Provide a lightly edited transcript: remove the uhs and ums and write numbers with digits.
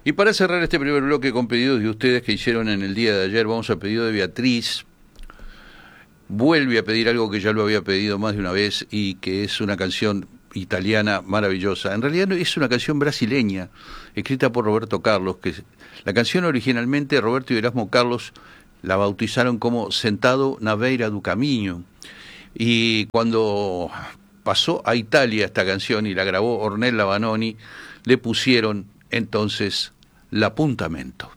Y para cerrar este primer bloque con pedidos de ustedes que hicieron en el día de ayer, vamos a pedido de Beatriz. Vuelve a pedir algo que ya lo había pedido más de una vez y que es una canción italiana maravillosa. En realidad es una canción brasileña, escrita por Roberto Carlos, que la canción originalmente Roberto y Erasmo Carlos la bautizaron como Sentado na beira do caminho. Y cuando pasó a Italia esta canción y la grabó Ornella Vanoni, le pusieron entonces l'appuntamento.